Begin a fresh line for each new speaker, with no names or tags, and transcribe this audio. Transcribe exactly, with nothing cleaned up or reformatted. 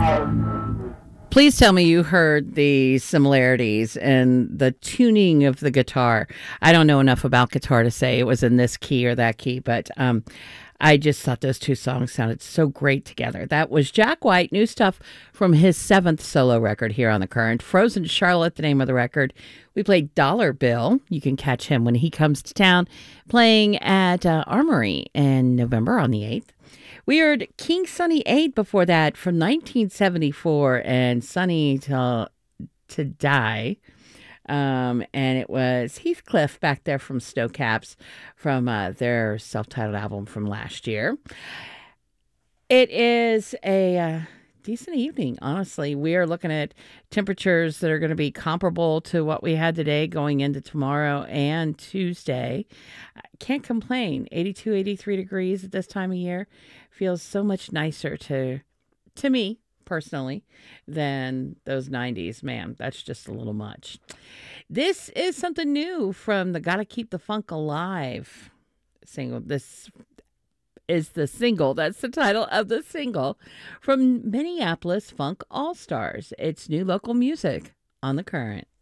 Please tell me you heard the similarities in the tuning of the guitar. I don't know enough about guitar to say it was in this key or that key, but um, I just thought those two songs sounded so great together. That was Jack White, new stuff from his seventh solo record here on The Current. Frozen Charlotte, the name of the record. We played Dollar Bill. You can catch him when he comes to town playing at uh, Armory in November on the eighth. We heard King Sunny eight before that from nineteen seventy-four and Sunny to, to Die. Um, and it was Heathcliff back there from Snowcaps from uh, their self-titled album from last year. It is a uh, decent evening, honestly. We are looking at temperatures that are going to be comparable to what we had today going into tomorrow and Tuesday. I can't complain. eighty-two, eighty-three degrees at this time of year feels so much nicer to to me personally than those nineties. Man, that's just a little much. This is something new from the Gotta Keep the Funk Alive single. This is the single. That's the title of the single from Minneapolis Funk All-Stars. It's new local music on The Current.